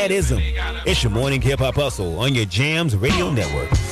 It's your morning hip hop hustle on your Jams Radio Network.